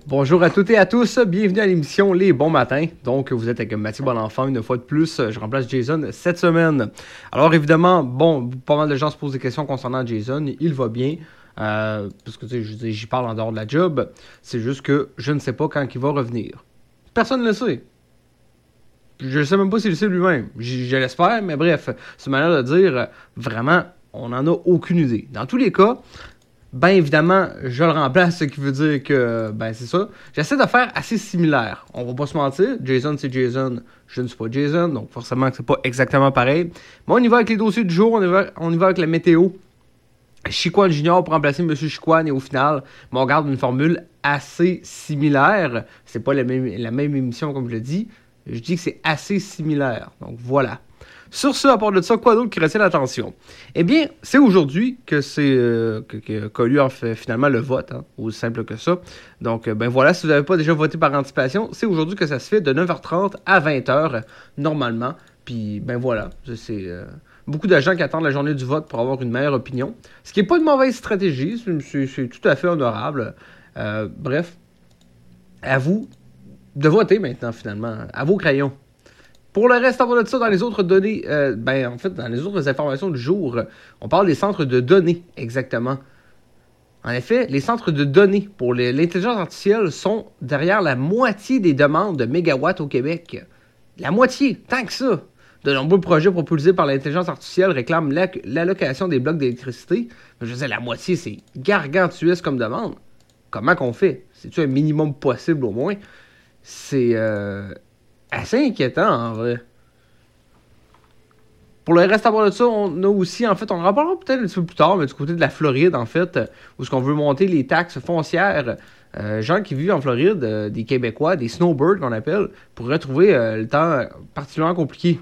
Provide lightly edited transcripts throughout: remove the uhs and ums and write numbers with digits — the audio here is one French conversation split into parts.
Bonjour à toutes et à tous, bienvenue à l'émission Les Bons Matins. Donc, vous êtes avec Mathieu Bonenfant, une fois de plus, je remplace Jason cette semaine. Alors évidemment, pas mal de gens se posent des questions concernant Jason, il va bien, parce que j'y parle en dehors de la job, c'est juste que je ne sais pas quand il va revenir. Personne ne le sait. Je ne sais même pas s'il le sait lui-même, je l'espère, mais bref, c'est une manière de dire, vraiment, on n'en a aucune idée. Dans tous les cas, évidemment, je le remplace, ce qui veut dire que, c'est ça. J'essaie de faire assez similaire. On va pas se mentir. Jason, c'est Jason. Je ne suis pas Jason. Donc, forcément, que c'est pas exactement pareil. Mais on y va avec les dossiers du jour. On y va avec la météo. Chicoine Junior pour remplacer M. Chicoine. Et au final, on garde une formule assez similaire. C'est pas la même émission, comme je le dis. Je dis que c'est assez similaire. Donc, voilà. Sur ce, à part de ça, quoi d'autre qui retient l'attention? Eh bien, c'est aujourd'hui que qu'a lieu finalement le vote, aussi simple que ça. Donc, voilà, si vous n'avez pas déjà voté par anticipation, c'est aujourd'hui que ça se fait de 9h30 à 20h, normalement. Puis, voilà, c'est beaucoup de gens qui attendent la journée du vote pour avoir une meilleure opinion. Ce qui n'est pas une mauvaise stratégie, c'est tout à fait honorable. Bref, à vous de voter maintenant, finalement, à vos crayons. Pour le reste, avant de ça, dans les autres données, dans les autres informations du jour, on parle des centres de données, exactement. En effet, les centres de données pour l'intelligence artificielle sont derrière la moitié des demandes de mégawatts au Québec. La moitié, tant que ça. De nombreux projets propulsés par l'intelligence artificielle réclament l'allocation des blocs d'électricité. Je veux dire, la moitié, c'est gargantuesque comme demande. Comment qu'on fait? C'est-tu un minimum possible au moins? C'est assez inquiétant, en vrai. Pour le reste, à part de ça, on a aussi, en fait, on en reparlera peut-être un petit peu plus tard, mais du côté de la Floride, en fait, où est-ce qu'on veut monter les taxes foncières. Gens qui vivent en Floride, des Québécois, des snowbirds qu'on appelle, pourraient trouver le temps particulièrement compliqué.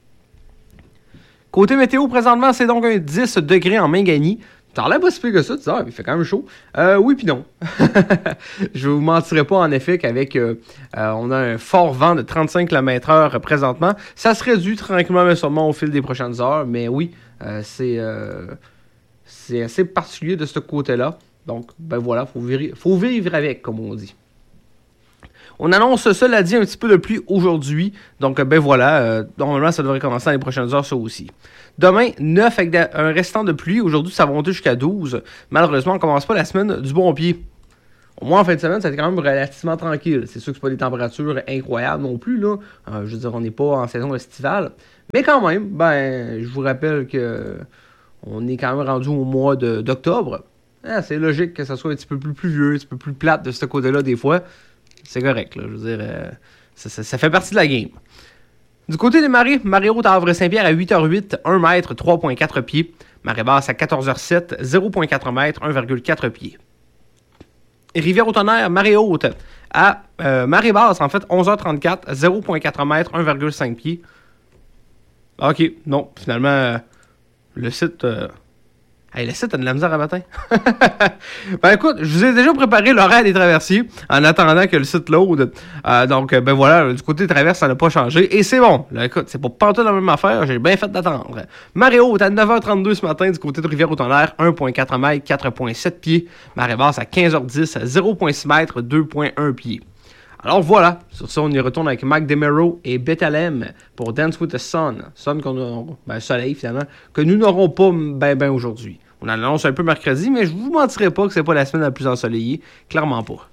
Côté météo, présentement, c'est donc un 10 degrés en Mingani. T'as l'air pas si pire que ça, tu dis, il fait quand même chaud. Oui puis non. Je vous mentirai pas en effet qu'avec on a un fort vent de 35 km/h présentement. Ça se réduit tranquillement mais sûrement au fil des prochaines heures, mais oui, c'est assez particulier de ce côté-là. Donc, voilà, faut vivre avec, comme on dit. On annonce, cela dit, un petit peu de pluie aujourd'hui. Donc, normalement, ça devrait commencer dans les prochaines heures, ça aussi. Demain, 9 avec un restant de pluie. Aujourd'hui, ça va monter jusqu'à 12. Malheureusement, on ne commence pas la semaine du bon pied. Au moins, en fin de semaine, ça va être quand même relativement tranquille. C'est sûr que ce pas des températures incroyables non plus, là. Je veux dire, on n'est pas en saison estivale. Mais quand même, je vous rappelle que on est quand même rendu au mois d'octobre. C'est logique que ça soit un petit peu plus pluvieux, un petit peu plus plate de ce côté-là des fois. C'est correct, là. Je veux dire, ça fait partie de la game. Du côté des marées, marée haute à Havre-Saint-Pierre à 8h08, 1 mètre, 3,4 pieds. Marée basse à 14h07, 0,4 mètres, 1,4 pieds. Rivière-au-Tonnerre, marée haute à marée basse, en fait, 11h34, 0,4 mètres, 1,5 pieds. Ok, non, finalement, le site... le site a de la misère à matin. Écoute, je vous ai déjà préparé l'horaire des traversiers en attendant que le site load. Du côté des traverses, ça n'a pas changé. Et c'est bon. Là, écoute, c'est pas tout la même affaire. J'ai bien fait d'attendre. Marée haute à 9h32 ce matin du côté de Rivière-au-Tonnerre, 1,4 mètres, 4,7 pieds. Marée basse à 15h10, 0,6 mètres, 2,1 pieds. Alors voilà, sur ça, on y retourne avec Mac DeMero et Bethlehem pour Dance with the Sun. Soleil finalement, que nous n'aurons pas aujourd'hui. On en annonce un peu mercredi, mais je vous mentirai pas que c'est pas la semaine la plus ensoleillée. Clairement pas.